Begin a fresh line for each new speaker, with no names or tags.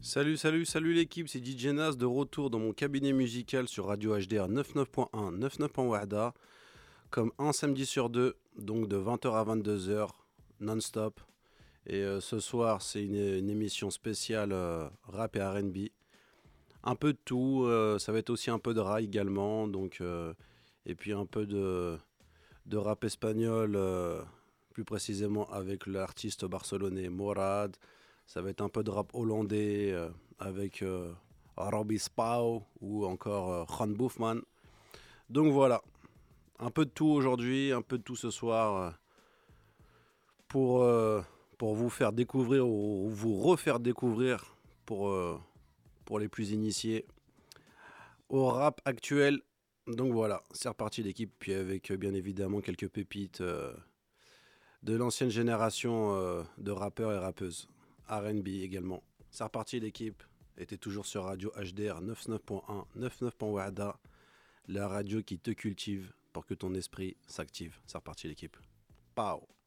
Salut l'équipe, c'est DJ Nas de retour dans mon cabinet musical sur Radio HDR 99.1, 99.1 comme un samedi sur deux, donc de 20h à 22h, non-stop. Et ce soir, c'est une émission spéciale rap et R&B. Un peu de tout, ça va être aussi un peu de rail également, donc, et puis un peu de rap espagnol, plus précisément avec l'artiste barcelonais Morad. Ça va être un peu de rap hollandais avec Robbie Spau ou encore Juan Boufman. Donc voilà, un peu de tout aujourd'hui, un peu de tout ce soir pour vous faire découvrir ou vous refaire découvrir pour les plus initiés au rap actuel. Donc voilà, c'est reparti l'équipe, puis avec bien évidemment quelques pépites de l'ancienne génération de rappeurs et rappeuses. R&B également. C'est reparti l'équipe. Était toujours sur Radio HDR 99.1, 99.1, la radio qui te cultive pour que ton esprit s'active. C'est reparti l'équipe. Pow.